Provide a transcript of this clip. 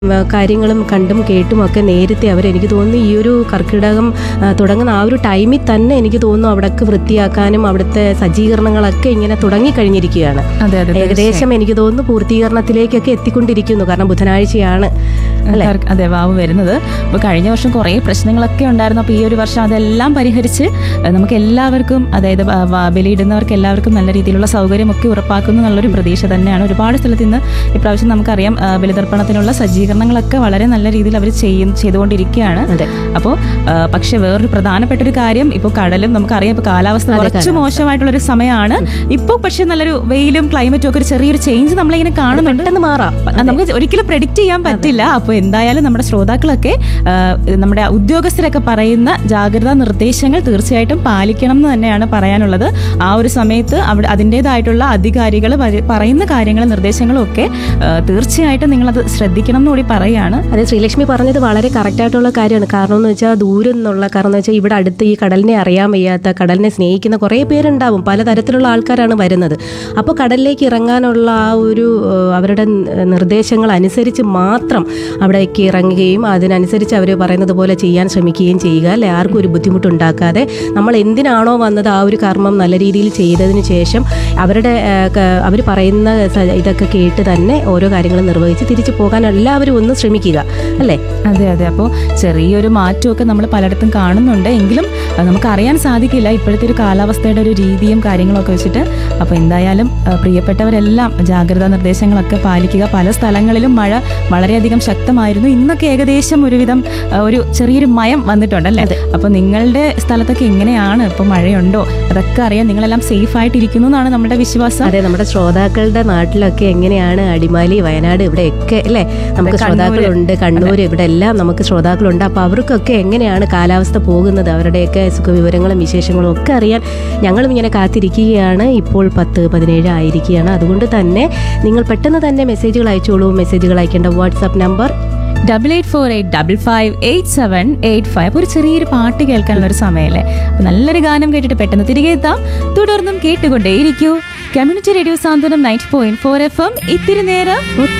കാര്യങ്ങളും കണ്ടും കേട്ടുമൊക്കെ നേരത്തെ അവരെനിക്ക് തോന്നുന്നു ഈ ഒരു കർക്കിടകം തുടങ്ങുന്ന ആ ഒരു ടൈമിൽ തന്നെ എനിക്ക് തോന്നുന്നു അവിടേക്ക് വൃത്തിയാക്കാനും അവിടുത്തെ സജ്ജീകരണങ്ങളൊക്കെ ഇങ്ങനെ തുടങ്ങിക്കഴിഞ്ഞിരിക്കുകയാണ്. ഏകദേശം എനിക്ക് തോന്നുന്നു പൂർത്തീകരണത്തിലേക്കൊക്കെ എത്തിക്കൊണ്ടിരിക്കുന്നു. കാരണം ബുധനാഴ്ചയാണ് അതെ വാവ് വരുന്നത്. അപ്പോൾ കഴിഞ്ഞ വർഷം കുറേ പ്രശ്നങ്ങളൊക്കെ ഉണ്ടായിരുന്നു. അപ്പോൾ ഈ ഒരു വർഷം അതെല്ലാം പരിഹരിച്ച് നമുക്ക് എല്ലാവർക്കും, അതായത് ബലിയിടുന്നവർക്ക് എല്ലാവർക്കും നല്ല രീതിയിലുള്ള സൗകര്യമൊക്കെ ഉറപ്പാക്കുന്നു എന്നുള്ളൊരു പ്രതീക്ഷ തന്നെയാണ്. ഒരുപാട് സ്ഥലത്ത് ഇന്ന് ഇപ്രാവശ്യം നമുക്കറിയാം ബലിതർപ്പണത്തിനുള്ള സജ്ജീകരണങ്ങളൊക്കെ വളരെ നല്ല രീതിയിൽ അവർ ചെയ്തുകൊണ്ടിരിക്കുകയാണ്. അപ്പോൾ പക്ഷെ വേറൊരു പ്രധാനപ്പെട്ട ഒരു കാര്യം, ഇപ്പോൾ കടലും നമുക്കറിയാം ഇപ്പോൾ കാലാവസ്ഥ കുറച്ച് മോശമായിട്ടുള്ളൊരു സമയമാണ് ഇപ്പോൾ. പക്ഷെ നല്ലൊരു വെയിലും ക്ലൈമറ്റും ഒക്കെ ഒരു ചെറിയൊരു ചേഞ്ച് നമ്മളിങ്ങനെ കാണുന്നുണ്ട്. മാറാം, നമുക്ക് ഒരിക്കലും പ്രെഡിക്റ്റ് ചെയ്യാൻ പറ്റില്ല. അപ്പോൾ എന്തായാലും നമ്മുടെ ശ്രോതാക്കളൊക്കെ നമ്മുടെ ഉദ്യോഗസ്ഥരൊക്കെ പറയുന്ന ജാഗ്രതാ നിർദ്ദേശങ്ങൾ തീർച്ചയായിട്ടും പാലിക്കണം എന്ന് തന്നെയാണ് പറയാനുള്ളത്. ആ ഒരു സമയത്ത് അവിടെ അതിൻ്റെതായിട്ടുള്ള അധികാരികൾ പറയുന്ന കാര്യങ്ങളും നിർദ്ദേശങ്ങളും ഒക്കെ തീർച്ചയായിട്ടും നിങ്ങളത് ശ്രദ്ധിക്കണം എന്നുകൂടി പറയുകയാണ്. അതെ, ശ്രീലക്ഷ്മി പറഞ്ഞത് വളരെ കറക്റ്റായിട്ടുള്ള കാര്യമാണ്. കാരണം എന്ന് വെച്ചാൽ ദൂരം എന്നുള്ള കാരണം എന്ന് വെച്ചാൽ ഇവിടെ അടുത്ത് ഈ കടലിനെ അറിയാൻ വയ്യാത്ത, കടലിനെ സ്നേഹിക്കുന്ന കുറേ പേരുണ്ടാവും. പലതരത്തിലുള്ള ആൾക്കാരാണ് വരുന്നത്. അപ്പോൾ കടലിലേക്ക് ഇറങ്ങാനുള്ള ആ ഒരു അവരുടെ നിർദ്ദേശങ്ങൾ അനുസരിച്ച് മാത്രം അവിടേക്ക് ഇറങ്ങുകയും അതിനനുസരിച്ച് അവർ പറയുന്നത് പോലെ ചെയ്യാൻ ശ്രമിക്കുകയും ചെയ്യുക അല്ലെ. ആർക്കും ഒരു ബുദ്ധിമുട്ടുണ്ടാക്കാതെ നമ്മൾ എന്തിനാണോ വന്നത് ആ ഒരു കർമ്മം നല്ല രീതിയിൽ ചെയ്തതിന് ശേഷം അവർ പറയുന്ന ഇതൊക്കെ കേട്ട് തന്നെ ഓരോ കാര്യങ്ങളും നിർവഹിച്ച് തിരിച്ചു പോകാൻ എല്ലാവരും ഒന്ന് ശ്രമിക്കുക അല്ലേ. അതെ അതെ. അപ്പോൾ ചെറിയൊരു മാറ്റമൊക്കെ നമ്മൾ പലയിടത്തും കാണുന്നുണ്ട്. എങ്കിലും നമുക്കറിയാൻ സാധിക്കില്ല ഇപ്പോഴത്തെ ഒരു കാലാവസ്ഥയുടെ ഒരു രീതിയും കാര്യങ്ങളൊക്കെ വെച്ചിട്ട്. അപ്പോൾ എന്തായാലും പ്രിയപ്പെട്ടവരെല്ലാം ജാഗ്രതാ നിർദ്ദേശങ്ങളൊക്കെ പാലിക്കുക. പല സ്ഥലങ്ങളിലും മഴ വളരെയധികം ശക്തമായിരുന്നു. ഇന്നൊക്കെ ഏകദേശം ഒരുവിധം ഒരു ചെറിയൊരു മയം വന്നിട്ടുണ്ടല്ലേ. അപ്പോൾ നിങ്ങളുടെ സ്ഥലത്തൊക്കെ എങ്ങനെയാണ്, ഇപ്പോൾ മഴയുണ്ടോ, അതൊക്കെ അറിയാൻ നിങ്ങളെല്ലാം സേഫ് ആയിട്ടിരിക്കുന്നു എന്നാണ് നമ്മുടെ വിശ്വാസം. അതെ, നമ്മുടെ ശ്രോതാക്കളുടെ നാട്ടിലൊക്കെ എങ്ങനെയാണ്, അടിമാലി, വയനാട് ഇവിടെയൊക്കെ അല്ലേ നമുക്ക് ശ്രോതാക്കളുണ്ട്, കണ്ണൂർ ഇവിടെ എല്ലാം നമുക്ക് ശ്രോതാക്കളുണ്ട്. അപ്പോൾ അവർക്കൊക്കെ എങ്ങനെയാണ് കാലാവസ്ഥ പോകുന്നത്, അവരുടെയൊക്കെ സുഖവിവരങ്ങളും വിശേഷങ്ങളും ഒക്കെ അറിയാൻ ഞങ്ങളും ഇങ്ങനെ കാത്തിരിക്കുകയാണ്. ഇപ്പോൾ 10-17 ആയിരിക്കുകയാണ്. അതുകൊണ്ട് തന്നെ നിങ്ങൾ പെട്ടെന്ന് തന്നെ മെസ്സേജുകൾ അയച്ചോളൂ. മെസ്സേജുകൾ അയക്കേണ്ട വാട്സാപ്പ് നമ്പർ 8848558785. ഒരു ചെറിയൊരു പാട്ട് കേൾക്കാനുള്ള ഒരു സമയമല്ലേ. അപ്പൊ നല്ലൊരു ഗാനം കേട്ടിട്ട് പെട്ടെന്ന് തിരികെ എത്താം. തുടർന്നും കേട്ടുകൊണ്ടേയിരിക്കൂ കമ്മ്യൂണിറ്റി റേഡിയോ സാന്ത്വനം 90.4 FM. ഇത്തിരി നേരം